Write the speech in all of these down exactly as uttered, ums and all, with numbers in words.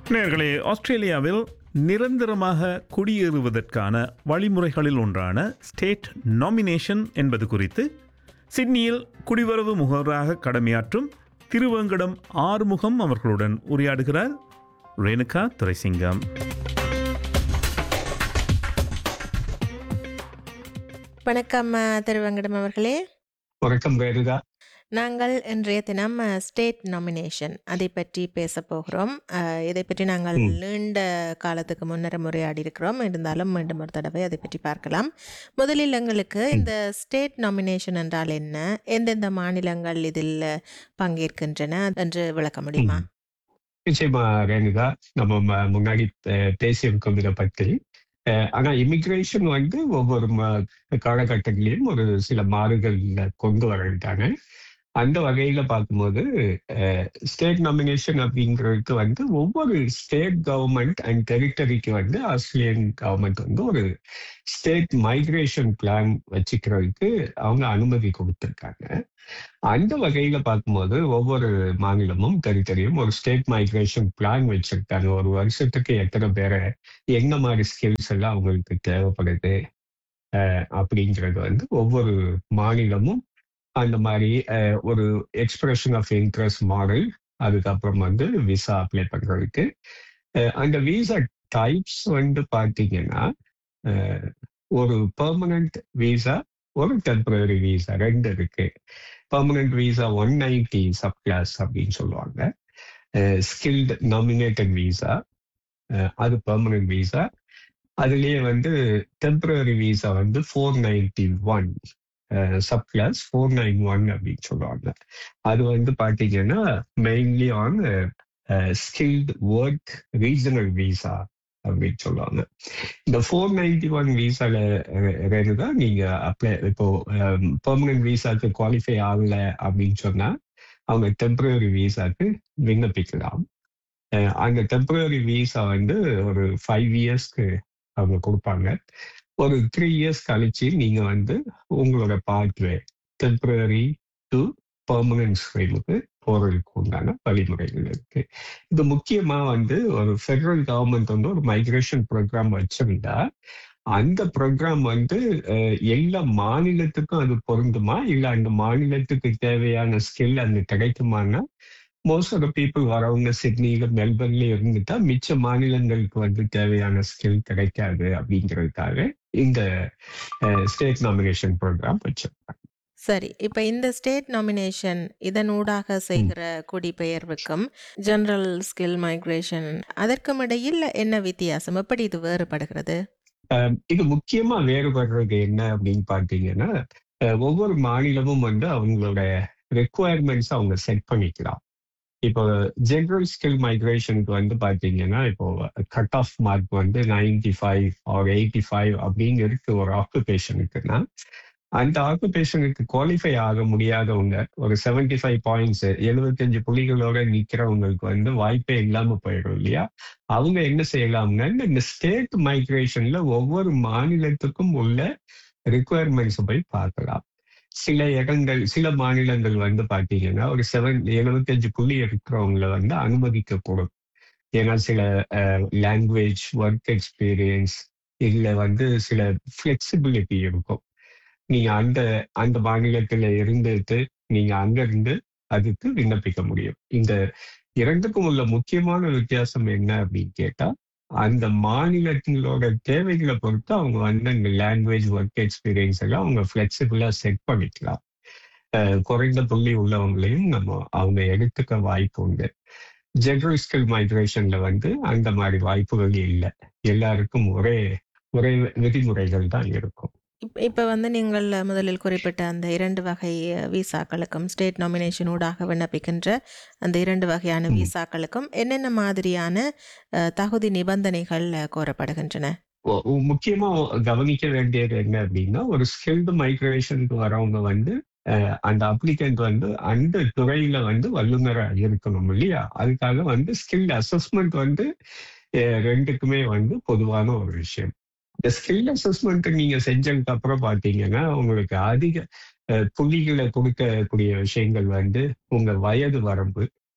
நேயர்களே, ஆஸ்திரேலியாவில் நிரந்தரமாக குடியேறுவதற்கான வழிமுறைகளில் ஒன்றான ஸ்டேட் நாமினேஷன் என்பது குறித்து சிட்னியில் குடிவரவு முகவராக கடமையாற்றும் திருவேங்கடம் ஆறுமுகம் அவர்களுடன் உரையாடுகிறார் ரேணுகா துரைசிங்கம். வணக்கம் திருவேங்கடம் அவர்களே. வணக்கம் ரேணுகா. நாங்கள் இன்றைய தினம் ஸ்டேட் நாமினேஷன் அதை பற்றி பேச போகிறோம். இதை பற்றி நாங்கள் நீண்ட காலத்துக்கு முன்னர் முறையாடி இருக்கிறோம். இருந்தாலும் மீண்டும் ஒரு தடவை அதை பற்றி பார்க்கலாம். முதலில் எங்களுக்கு இந்த ஸ்டேட் நாமினேஷன் என்றால் என்ன, எந்தெந்த மாநிலங்கள் இதில் பங்கேற்கின்றன என்று விளக்க முடியுமா? நிச்சயமா ரேணுகா, நம்ம முன்னாடி பேசியிருக்கோம் இதை பற்றி. ஆனா இமிகிரேஷன் வந்து ஒவ்வொரு காலகட்டத்திலையும் ஒரு சில மாறுகள் கொண்டு வரட்டாங்க. அந்த வகையில பார்க்கும்போது ஸ்டேட் நாமினேஷன் அப்படிங்கிறதுக்கு வந்து ஒவ்வொரு ஸ்டேட் கவர்மெண்ட் அண்ட் டெரிட்டரிக்கு வந்து ஆஸ்திரேலியன் கவர்மெண்ட் வந்து ஒரு ஸ்டேட் மைக்ரேஷன் பிளான் வச்சுக்கிறதுக்கு அவங்க அனுமதி கொடுத்துருக்காங்க. அந்த வகையில பார்க்கும்போது ஒவ்வொரு மாநிலமும் டெரிட்டரியும் ஒரு ஸ்டேட் மைக்ரேஷன் பிளான் வச்சிருக்காங்க. ஒரு வருஷத்துக்கு எத்தனை பேரை என்ன மாதிரி ஸ்கில்ஸ் எல்லாம் அவங்களுக்கு தேவைப்படுது அப்படிங்கிறது வந்து ஒவ்வொரு மாநிலமும் அந்த மாதிரி ஒரு எக்ஸ்பிரஷன் ஆஃப் இன்ட்ரெஸ்ட் மாடல், அதுக்கப்புறம் வந்து விசா அப்ளை பண்றதுக்கு. அந்த விசா டைப்ஸ் வந்து பார்த்தீங்கன்னா ஒரு பெர்மனன்ட் விசா, ஒரு டெம்பரரி விசா, ரெண்டு இருக்கு. Permanent visa one ninety sub clause அப்படின்னு சொல்லுவாங்க. ஸ்கில்டு நாமினேட்டட் விசா, அது பெர்மனன்ட் விசா. அதுலயே வந்து டெம்பரரி விசா வந்து four ninety one sub clause four nine one அப்படின்னு சொல்லுவாங்க. அது வந்து பார்த்தீங்கன்னா mainly on skilled work regional visa அப்படின்னு சொல்லுவாங்க. இந்த ஃபோர் நைன்டி ஒன் விசால தான் நீங்க அப்ளை இப்போ பெர்மனன்ட் விசாக்கு குவாலிஃபை ஆகல அப்படின்னு சொன்னா அவங்க டெம்பரரி விசாக்கு விண்ணப்பிக்கலாம். அந்த டெம்பரரி விசா வந்து ஒரு ஃபைவ் இயர்ஸ்க்கு அவங்க கொடுப்பாங்க. ஒரு த்ரீ இயர்ஸ் கழிச்சு நீங்க வந்து உங்களோட பாத்வே டெம்பரரி டு பெர்மனன்ட் ஸ்ட்ரீமுக்கு போறதுக்கு உண்டான வழிமுறைகள் இருக்கு. இது முக்கியமா வந்து ஒரு ஃபெடரல் கவர்மெண்ட் வந்து ஒரு மைக்ரேஷன் ப்ரோக்ராம் வச்சிருந்தா அந்த ப்ரோக்ராம் வந்து எல்லா மாநிலத்துக்கும் அது பொருந்துமா, இல்லை அந்த மாநிலத்துக்கு தேவையான ஸ்கில் அங்க கிடைக்குமான்னா மோஸ்ட் ஆஃப் த பீப்புள் வரவங்க சிட்னியில மெல்பர்ன்ல இருந்துட்டா மிச்ச மாநிலங்களுக்கு வந்து தேவையான ஸ்கில் கிடைக்காது அப்படிங்கிறதுக்காக இந்த ஸ்டேட் நாமினேஷன் ப்ரோக்ராம் வச்சிருக்காங்க. சரி, இப்ப இந்த ஸ்டேட் நாமினேஷன் இதன் ஊடாக செய்கிற குடிபெயர்வுக்கும் ஜெனரல் ஸ்கில் மைக்ரேஷன் அதற்கும் இடையில் என்ன வித்தியாசம், எப்படி இது வேறுபடுகிறது? இது முக்கியமா வேறுபடுறது என்ன அப்படின்னு பார்த்தீங்கன்னா ஒவ்வொரு மாநிலமும் வந்து அவங்களோட ரெக்குவயர்மெண்ட்ஸ் அவங்க செட் பண்ணிக்கலாம். இப்போ ஜெனரல் ஸ்கில் மைக்ரேஷனுக்கு வந்து பார்த்தீங்கன்னா இப்போ கட் ஆஃப் மார்க் வந்து ninety five R eighty five அப்படின்னு இருக்கு ஒரு ஆக்குபேஷனுக்குன்னா, அந்த ஆக்குபேஷனுக்கு குவாலிஃபை ஆக முடியாதவங்க ஒரு செவன்டி ஃபைவ் பாயிண்ட்ஸ் எழுபத்தஞ்சு புள்ளிகளோட நிற்கிறவங்களுக்கு வந்து வாய்ப்பே இல்லாம போயிடும் இல்லையா? அவங்க என்ன செய்யலாம்னா இந்த ஸ்டேட் மைக்ரேஷன்ல ஒவ்வொரு மாநிலத்துக்கும் உள்ள ரிக்குவயர்மெண்ட்ஸ் போய் பார்க்கலாம். சில இடங்கள் சில மாநிலங்கள் வந்து பார்த்தீங்கன்னா ஒரு செவன் எழுபத்தஞ்சு புள்ளி இருக்கிறவங்களை வந்து அனுமதிக்கக்கூடும். ஏன்னா சில லாங்குவேஜ் ஒர்க் எக்ஸ்பீரியன்ஸ் இல்லை வந்து சில ஃபிளெக்சிபிலிட்டி இருக்கும். நீங்க அந்த அந்த மாநிலத்துல இருந்துட்டு நீங்க அங்க இருந்து அதுக்கு விண்ணப்பிக்க முடியும். இந்த இரண்டுக்கும் உள்ள முக்கியமான வித்தியாசம் என்ன அப்படின்னு கேட்டா அந்த மாநிலங்களோட தேவைகளை பொறுத்து அவங்க வந்து அந்த லாங்குவேஜ் ஒர்க் எக்ஸ்பீரியன்ஸ் எல்லாம் அவங்க ஃபிளெக்சிபிளா செட் பண்ணிக்கலாம். குறைந்த புள்ளி உள்ளவங்களையும் நம்ம அவங்க எடுத்துக்க வாய்ப்பு உண்டு. ஜெனரல் ஸ்கில் மைக்ரேஷன்ல வந்து அந்த மாதிரி வாய்ப்புகள் இல்லை. எல்லாருக்கும் ஒரே ஒரே விதிமுறைகள் தான் இருக்கும். இப்போ வந்து நீங்கள் முதலில் குறிப்பிட்ட அந்த இரண்டு வகை விசாக்களுக்கும் ஸ்டேட் நாமினேஷன் ஊடாக விண்ணப்பிக்கின்ற அந்த இரண்டு வகையான விசாக்களுக்கும் என்னென்ன மாதிரியான தகுதி நிபந்தனைகள் கோரப்படுகின்றன? முக்கியமா கவனிக்க வேண்டியது என்ன அப்படின்னா ஒரு ஸ்கில்டு மைக்ரேஷனுக்கு வரவங்க வந்து அந்த அப்ளிகண்ட் வந்து அந்த துறையில வந்து வல்லுநராக இருக்கணும் இல்லையா? அதுக்காக வந்து ஸ்கில் அசஸ்மெண்ட் வந்து ரெண்டுக்குமே வந்து பொதுவான ஒரு விஷயம். இந்த ஸ்கில் அசஸ்மெண்ட் நீங்க செஞ்சதுக்கு அப்புறம் பாத்தீங்கன்னா உங்களுக்கு அதிக புள்ளிகளை கொடுக்கக்கூடிய விஷயங்கள் வந்து உங்க வயது வரம்பு,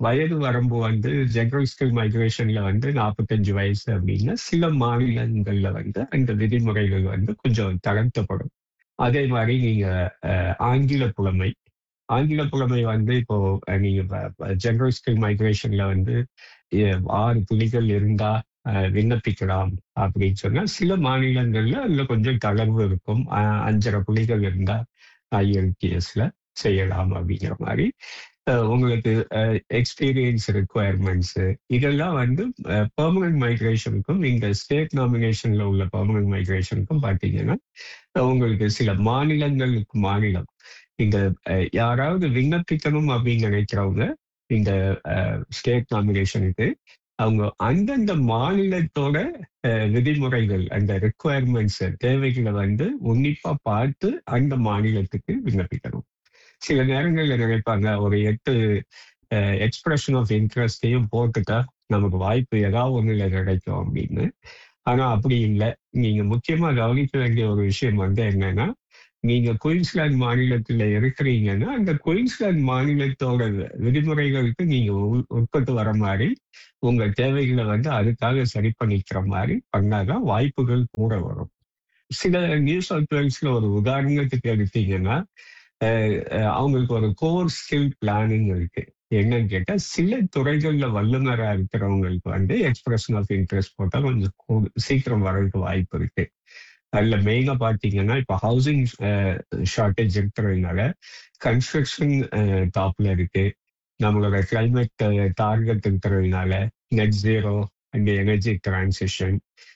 வயது வரம்பு வந்து ஜெனரல் ஸ்கில் மைக்ரேஷன்ல வந்து நாற்பத்தஞ்சு வயசு அப்படின்னா சில மாநிலங்கள்ல வந்து அந்த விதிமுறைகள் வந்து கொஞ்சம் தளர்த்தப்படும். அதே மாதிரி நீங்க அஹ், ஆங்கில புலமை ஆங்கில புலமை வந்து இப்போ அஹ், நீங்க ஜெனரல் ஸ்கில் மைக்ரேஷன்ல வந்து அஹ், ஆறு புள்ளிகள் இருந்தா அஹ், விண்ணப்பிக்கலாம் அப்படின்னு சொன்னா சில மாநிலங்கள்ல அதுல கொஞ்சம் தளர்வு இருக்கும். அஹ், அஞ்சரை புள்ளிகள் இருந்தா ஐஎல்டிஎஸ்ல செய்யலாம் அப்படிங்கிற மாதிரி அஹ், உங்களுக்கு எக்ஸ்பீரியன்ஸ் ரெக்குவயர்மெண்ட்ஸ் இதெல்லாம் வந்து பெர்மனன்ட் மைக்ரேஷனுக்கும் இந்த ஸ்டேட் நாமினேஷன்ல உள்ள பெர்மனன்ட் மைக்ரேஷனுக்கும் பார்த்தீங்கன்னா அஹ், உங்களுக்கு சில மாநிலங்களுக்கு மாநிலம் இந்த அஹ், யாராவது விண்ணப்பிக்கணும் அப்படின்னு நினைக்கிறவங்க இந்த ஸ்டேட் நாமினேஷனுக்கு அவங்க அந்தந்த மாநிலத்தோட அஹ், விதிமுறைகள் அந்த ரெக்குவயர்மெண்ட்ஸ் தேவைகளை வந்து உன்னிப்பா பார்த்து அந்த மாநிலத்துக்கு விண்ணப்பிக்கணும். சில நேரங்கள்ல நினைப்பாங்க ஒரு எட்டு எக்ஸ்பிரஷன் ஆஃப் இன்ட்ரெஸ்டையும் போட்டுட்டா நமக்கு வாய்ப்பு ஏதாவது ஒண்ணுல கிடைக்கும் அப்படின்னு. ஆனா அப்படி இல்லை. நீங்க முக்கியமா கவனிக்க வேண்டிய ஒரு விஷயம் வந்து என்னன்னா நீங்க குயின்ஸ்லாந்து மாநிலத்துல இருக்கிறீங்கன்னா அந்த குயின்ஸ்லாந்து மாநிலத்தோட விதிமுறைகளுக்கு நீங்க உள்- உட்பட்டு வர மாதிரி உங்க தேவைகளை வந்து அதுக்காக சரி பண்ணிக்கிற மாதிரி பண்ணாதான் வாய்ப்புகள் கூட வரும். சில நியூ சவுத் வேல்ஸ்ல ஒரு உதாரணத்துக்கு எடுத்தீங்கன்னா அஹ், அஹ், அவங்களுக்கு ஒரு கோர் ஸ்கில் பிளானிங் இருக்கு. என்னன்னு கேட்டா சில துறைகள்ல வல்லுநரா இருக்கிறவங்களுக்கு வந்து எக்ஸ்பிரஷன் ஆஃப் இன்ட்ரெஸ்ட் போட்டா கொஞ்சம் கூ- சீக்கிரம் வர்றதுக்கு வாய்ப்பு இருக்கு. அதுல மெயினா பாத்தீங்கன்னா இப்ப ஹவுசிங் ஷார்டேஜ் இருக்கிறதுனால கன்ஸ்ட்ரக்ஷன் டாப்ல இருக்கு. நம்மளோட கிளைமேட் டார்கெட் இருக்கிறதுனால net zero and energy transition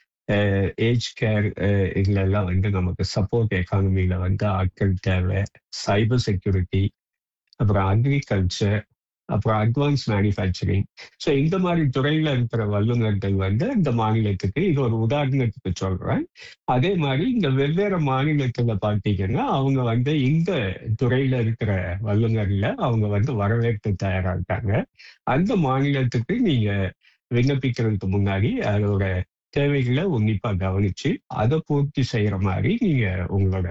age care இதுல எல்லாம் வந்து நமக்கு சப்போர்ட் எக்கானமில வந்து ஆட்கள் தேவை. சைபர் செக்யூரிட்டி, அப்புறம் அக்ரிகல்ச்சர், அப்புறம் அட்வான்ஸ் மேனுஃபேக்சரிங். ஸோ இந்த மாதிரி துறையில இருக்கிற வல்லுநர்கள் வந்து இந்த மாநிலத்துக்கு இது ஒரு உதாரணத்துக்கு சொல்றேன். அதே மாதிரி இந்த வெவ்வேறு மாநிலத்துல பார்த்தீங்கன்னா அவங்க வந்து இந்த துறையில இருக்கிற வல்லுநர்ல அவங்க வந்து வரவேற்க தயாரா இருக்காங்க. அந்த மாநிலத்துக்கு நீங்க விண்ணப்பிக்கிறதுக்கு முன்னாடி அதோட தேவைகளை உன்னிப்பா கவனிச்சு அதை பூர்த்தி செய்யற மாதிரி நீங்க உங்களோட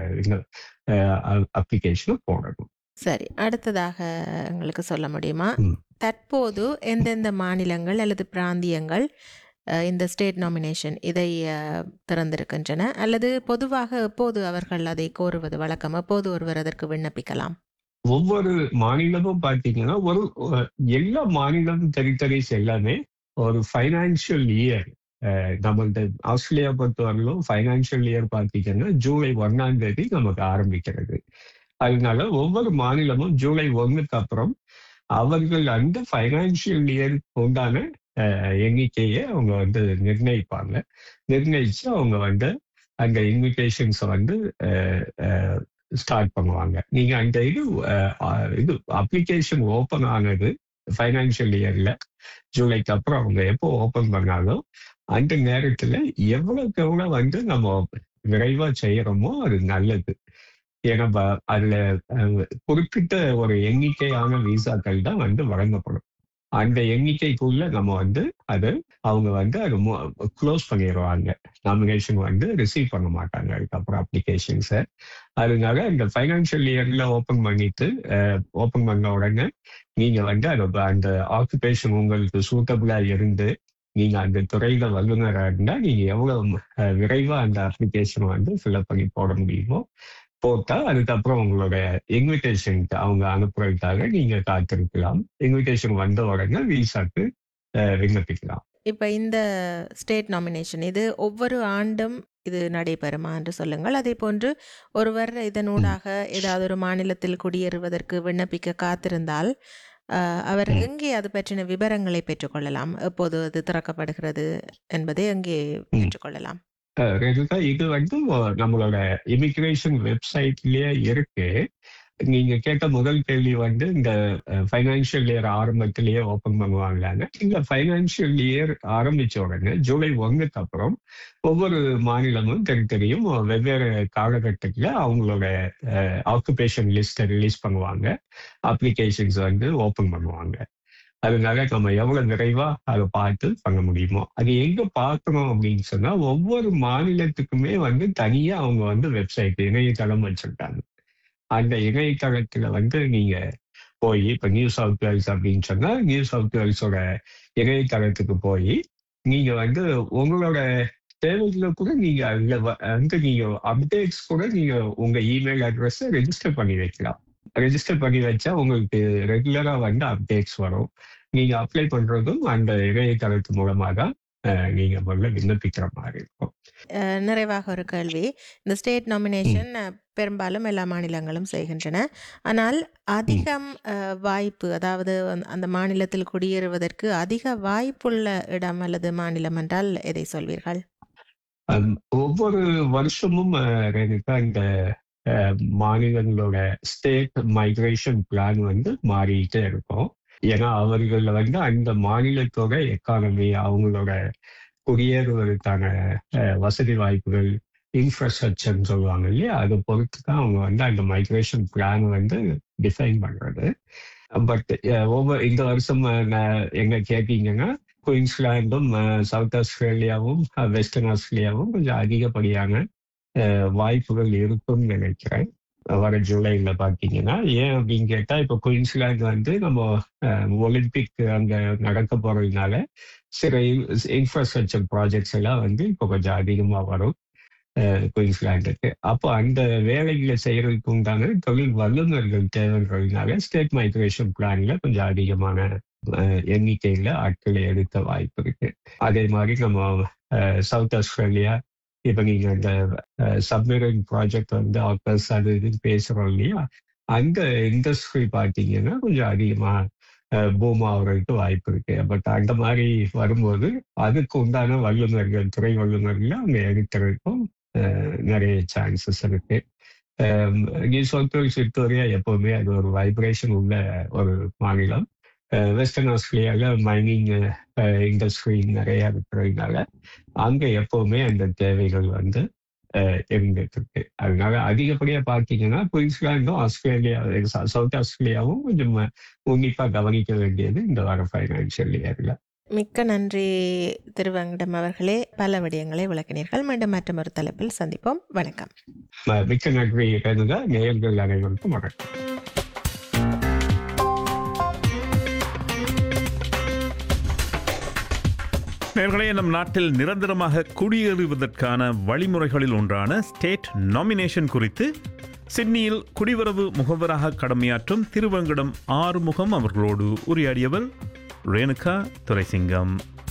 அப்ளிகேஷனை போடணும். சரி, அடுத்ததாக எங்களுக்கு சொல்ல முடியுமா, ம். தற்போது எந்தெந்த மாநிலங்கள் அல்லது பிராந்தியங்கள் அஹ், இந்த ஸ்டேட் நாமினேஷன் இதை அஹ், திறந்திருக்கின்றன, அல்லது பொதுவாக எப்போது அவர்கள் அதை கோருவது வழக்கம், எப்போது ஒருவர் அதற்கு விண்ணப்பிக்கலாம்? ஒவ்வொரு மாநிலமும் பார்த்தீங்கன்னா ஒரு அஹ், எல்லா மாநிலமும் டெரிட்டரிஸ் எல்லாமே ஒரு ஃபைனான்சியல் இயர் நம்மள்ட்ட ஆஸ்திரேலியா பொறுத்தவரையிலும் ஃபைனான்சியல் இயர் பார்த்தீங்கன்னா ஜூலை ஒன்னாம் தேதி நமக்கு ஆரம்பிக்கிறது. அதனால ஒவ்வொரு மாநிலமும் ஜூலை ஒன்னுக்கு அப்புறம் அவர்கள் அந்த ஃபைனான்சியல் இயர் உண்டான அஹ், எண்ணிக்கையை அவங்க வந்து நிர்ணயிப்பாங்க. நிர்ணயிச்சு அவங்க வந்து அந்த இன்விடேஷன்ஸை வந்து ஸ்டார்ட் பண்ணுவாங்க. நீங்க அந்த இது அஹ், அஹ், இது அப்ளிகேஷன் ஓபன் ஆனது ஃபைனான்சியல் இயர்ல ஜூலைக்கு அப்புறம் அவங்க எப்போ ஓபன் பண்ணாலும் அந்த நேரத்துல எவ்வளவுக்கு எவ்வளவு வந்து நம்ம விரைவா செய்யறோமோ அது நல்லது. ஏன்னா ப- அதுல அஹ், குறிப்பிட்ட ஒரு எண்ணிக்கையான விசாக்கள் தான் வந்து வழங்கப்படும். அந்த எண்ணிக்கைக்குள்ள நம்ம வந்து அது அவங்க வந்து அது க்ளோஸ் பண்ணிடுவாங்க. நாமினேஷன் வந்து ரிசீவ் பண்ண மாட்டாங்க அதுக்கப்புறம் அப்ளிகேஷன்ஸை. அதனால இந்த ஃபைனான்சியல் இயர்ல ஓப்பன் பண்ணிட்டு ஓப்பன் பண்ண உடனே நீங்க வந்து அது அந்த ஆக்குபேஷன் உங்களுக்கு சூட்டபிளா இருந்து நீங்க அந்த துறையில வல்லுநரா இருந்தா நீங்க எவ்வளவு அஹ், விரைவா அந்த அப்ளிகேஷன் வந்து ஃபில்அப் பண்ணி போட முடியுமோ போட்டா அதுக்கப்புறம் உங்களோட இன்விடேஷன் அவங்க அனுப்புறதுக்காக நீங்க காத்திருக்கலாம். இன்விடேஷன் வந்த உடனே விசாக்கு அஹ், விண்ணப்பிக்கலாம். இப்போ இந்த ஸ்டேட் நாமினேஷன் இது ஒவ்வொரு ஆண்டும் இது நடைபெறுமா என்று சொல்லுங்கள். அதே போன்று ஒருவர் இதனூடாக ஏதாவது ஒரு மாநிலத்தில் குடியேறுவதற்கு விண்ணப்பிக்க காத்திருந்தால் அஹ், அவர் ம். எங்கே அது பற்றின விவரங்களை பெற்றுக்கொள்ளலாம், எப்போது அது திறக்கப்படுகிறது என்பதை எங்கே ம். பெற்றுக்கொள்ளலாம்? அஹ், ரேணுகா, இது வந்து ஒ- நம்மளோட இமிகிரேஷன் வெப்சைட்லயே இருக்கு. நீங்க கேட்ட முதல் கேள்வி வந்து இந்த ஃபைனான்சியல் இயர் ஆரம்பத்திலேயே ஓபன் பண்ணுவாங்களான்னு. இந்த ஃபைனான்சியல் இயர் ஆரம்பிச்ச உடனே ஜூலை ஒன்னுக்கு அப்புறம் ஒவ்வொரு மாநிலமும் தனித்தனியும் வெவ்வேறு காலகட்டத்தில் அவங்களோட ஆக்குபேஷன் லிஸ்ட்டை ரிலீஸ் பண்ணுவாங்க. அப்ளிகேஷன்ஸ் வந்து ஓபன் பண்ணுவாங்க. அதனால நம்ம எவ்வளவு விரைவா அதை பார்த்து பண்ண முடியுமோ அது எங்க பார்க்கணும் அப்படின்னு சொன்னா ஒவ்வொரு மாநிலத்துக்குமே வந்து தனியா அவங்க வந்து வெப்சைட் இணையதளம் வச்சிருக்காங்க. அந்த இணையதளத்துல வந்து நீங்க போய் இப்ப நியூ சவுத் வேல்ஸ் அப்படின்னு சொன்னா நியூ சவுத் வேல்ஸோட இணையதளத்துக்கு போய் நீங்க வந்து உங்களோட தேவைகளை கூட நீங்க அதுல வ- அங்க நீங்க அப்டேட்ஸ் கூட நீங்க உங்க இமெயில் அட்ரஸ் ரெஜிஸ்டர் பண்ணி வைக்கலாம். ரெஜிஸ்டர் பண்ணி வச்சா உங்களுக்கு ரெகுலரா வந்து அப்டேட்ஸ் வரும். நீங்க அப்ளை பண்றதும் அந்த இணையதளத்து மூலமா தான் அஹ், நீங்க முதல்ல விண்ணப்பிக்கிற மாதிரி இருக்கும். அஹ், நிறைவாக ஒரு கேள்வி. இந்த ஸ்டேட் நாமினேஷன் பெரும்பாலும் எல்லா மாநிலங்களும் செய்கின்றன. ஆனால் அதிகம் அஹ், வாய்ப்பு, அதாவது அந்த- அந்த மாநிலத்தில் குடியேறுவதற்கு அதிக வாய்ப்புள்ள இடம் அல்லது மாநிலம் என்றால் எதை சொல்வீர்கள்? அம், ஒவ்வொரு வருஷமும் அஹ், ரேணுகா இந்த அஹ், மாநிலங்களோட ஸ்டேட் மைக்ரேஷன் பிளான் வந்து மாறிட்டே இருக்கும். ஏன்னா அவர்கள் வந்து அந்த மாநிலத்தோட எக்கானமி, அவங்களோட குடியேறுவதற்கான அஹ், வசதி வாய்ப்புகள், இன்ஃப்ராஸ்ட்ரக்சர்னு சொல்லுவாங்க இல்லையா, அதை பொறுத்து தான் அவங்க வந்து அந்த மைக்ரேஷன் பிளான் வந்து டிஃபைன் பண்றது. பட் ஒவ்வொரு இந்த வருஷம் அஹ், நான் எங்க கேட்டீங்கன்னா குயின்ஸ்லாண்டும் சவுத் ஆஸ்திரேலியாவும் அஹ், வெஸ்டர்ன் ஆஸ்திரேலியாவும் கொஞ்சம் அதிகப்படியான அஹ், வாய்ப்புகள் இருக்கும்னு நினைக்கிறேன். வர ஜூலைல பாத்தீங்கன்னா, ஏன் அப்படின்னு கேட்டா இப்ப குயின்ஸ்லாந்து வந்து நம்ம அஹ், ஒலிம்பிக் அங்க நடக்க போறதுனால சில இன்ஃப்ராஸ்ட்ரக்சர் ப்ராஜெக்ட்ஸ் எல்லாம் வந்து இப்போ கொஞ்சம் அதிகமா வரும் அஹ், குயின்ஸ்லாந்துக்கு. அப்போ அந்த வேலைகளை செய்யறதுக்கு உண்டான தொழில் வல்லுநர்கள் தேவைன்றதுனால ஸ்டேட் மைக்ரேஷன் பிளான்ல கொஞ்சம் அதிகமான அஹ், எண்ணிக்கையில ஆட்களை எடுக்க வாய்ப்பு இருக்கு. அதே மாதிரி நம்ம அஹ், சவுத் ஆஸ்திரேலியா, இப்ப நீங்க இந்த சப்மரைன் ப்ராஜெக்ட் வந்து ஆக்கர்ஸ் அது இதுன்னு பேசுறோம் இல்லையா, அங்க இண்டஸ்ட்ரி பார்த்தீங்கன்னா கொஞ்சம் அதிகமா பூம் ஆகுறதுக்கு வாய்ப்பு இருக்கு. பட் அந்த மாதிரி வரும்போது அதுக்கு உண்டான வல்லுநர்கள், துறை வல்லுநர்கள் அங்க எடுக்கிறதுக்கும் அஹ், நிறைய சான்சஸ் இருக்கு. நியூ சவுத் வேல்ஸ், விக்டோரியா எப்பவுமே அது ஒரு வைப்ரேஷன் உள்ள ஒரு மாநிலம். வெஸ்டர்ன் ஆஸ்திரேலியால மைனிங் இண்டஸ்ட்ரி நிறைய இருக்கிறதுனால அங்க எப்பவுமே அந்த தேவைகள் வந்து அஹ், இருந்துட்டு இருக்கு. அதனால அதிகப்படியா பார்த்தீங்கன்னா குயின்ஸ்லாண்டும் ஆஸ்திரேலியா, ச- சவுத் ஆஸ்திரேலியாவும் கொஞ்சம் உன்னிப்பா கவனிக்க வேண்டியது இந்த வர ஃபைனான்சியல் இயர்ல. மிக்க நன்றி திருவங்கடம் அவர்களே, பல விடயங்களை விளக்கினீர்கள். மீண்டும் மற்றொரு தலைப்பில் சந்திப்போம். வணக்கம். ம- மிக்க நன்றி ரேணுகா. நேயர்கள் அனைவருக்கும் வணக்கம். நேர்களே, நம் நாட்டில் நிரந்தரமாக குடியேறுவதற்கான வழிமுறைகளில் ஒன்றான ஸ்டேட் நாமினேஷன் குறித்து சிட்னியில் குடிவரவு முகவராக கடமையாற்றும் திருவங்கடம் ஆறுமுகம் அவர்களோடு உரையாடியவர் ரேணுகா துரைசிங்கம்.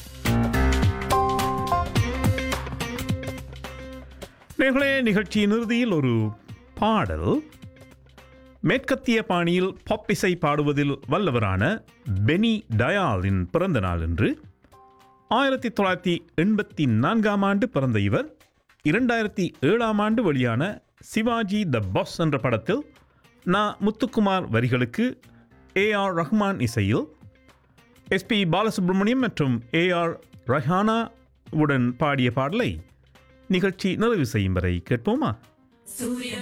நேர்களே, நிகழ்ச்சியின் இறுதியில் ஒரு பாடல். மேற்கத்திய பாணியில் பாப் இசை பாடுவதில் வல்லவரான பெனி டயாலின் பிறந்த நாள் என்று. ஆயிரத்தி தொள்ளாயிரத்தி எண்பத்தி நான்காம் ஆண்டு பிறந்த இவர் இரண்டாயிரத்தி ஏழாம் ஆண்டு வெளியான சிவாஜி த பாஸ் என்ற படத்தில் நா முத்துக்குமார் வரிகளுக்கு ஏ ஆர் ரஹ்மான் இசையில் எஸ்பி பாலசுப்ரமணியம் மற்றும் ஏ ஆர் ரஹானா உடன் பாடிய பாடலை நிகழ்ச்சி நிறைவு செய்யும் வரை கேட்போமா?